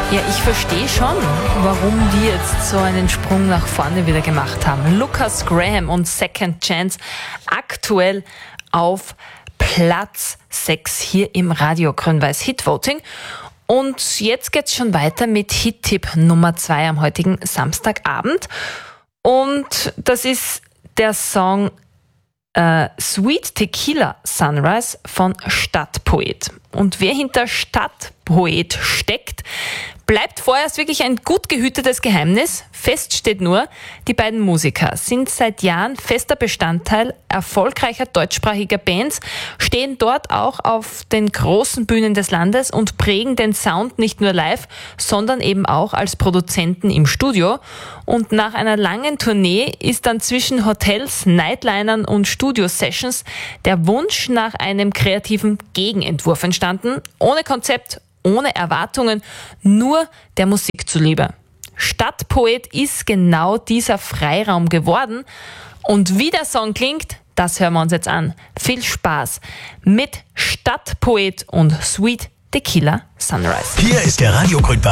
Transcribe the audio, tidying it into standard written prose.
Ja, ich verstehe schon, warum die jetzt so einen Sprung nach vorne wieder gemacht haben. Lucas Graham und Second Chance aktuell auf Platz 6 hier im Radio Grün-Weiß Hit Voting. Und jetzt geht's schon weiter mit Hit-Tipp Nummer 2 am heutigen Samstagabend. Und das ist der Song Sweet Tequila Sunrise von Stadtpoet. Und wer hinter Stadtpoet steckt, bleibt vorerst wirklich ein gut gehütetes Geheimnis. Fest steht nur, die beiden Musiker sind seit Jahren fester Bestandteil erfolgreicher deutschsprachiger Bands, stehen dort auch auf den großen Bühnen des Landes und prägen den Sound nicht nur live, sondern eben auch als Produzenten im Studio. Und nach einer langen Tournee ist dann zwischen Hotels, Nightlinern und Studio-Sessions der Wunsch nach einem kreativen Gegenentwurf entstanden, ohne Konzept, ohne Erwartungen, nur der Musik zuliebe. Stadtpoet ist genau dieser Freiraum geworden. Und wie der Song klingt, das hören wir uns jetzt an. Viel Spaß mit Stadtpoet und Sweet Tequila Sunrise. Hier ist der Radio Grün-Weiß